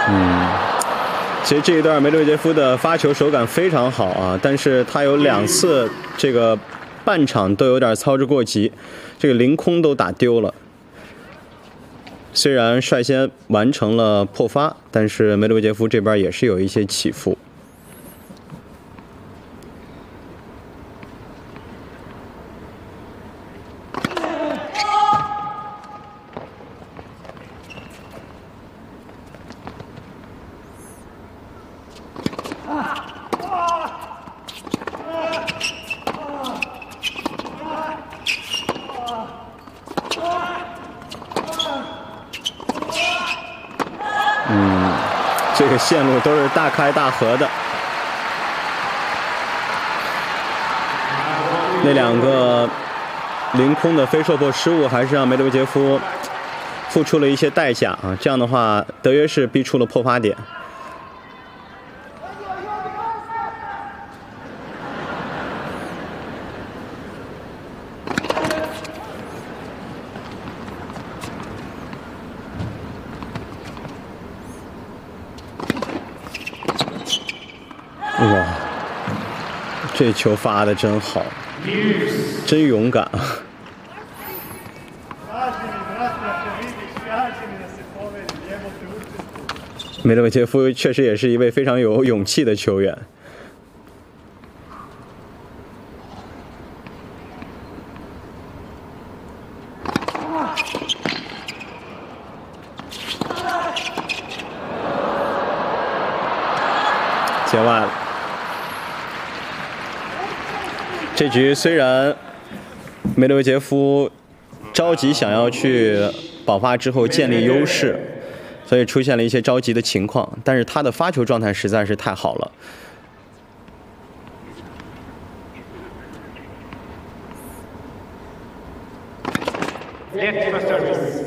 其实这一段梅德韦杰夫的发球手感非常好啊，但是他有2次这个半场都有点操之过急，这个凌空都打丢了。虽然率先完成了破发，但是梅德韦杰夫这边也是有一些起伏。这个线路都是大开大合的，那2个凌空的非受迫失误，还是让梅德韦杰夫付出了一些代价啊。这样的话，德约士逼出了破发点。哇，这球发的真好，真勇敢啊！梅德韦杰夫确实也是一位非常有勇气的球员。接外了。这局虽然梅德韦杰夫着急想要去保发之后建立优势，所以出现了一些着急的情况，但是他的发球状态实在是太好了。 Left for service.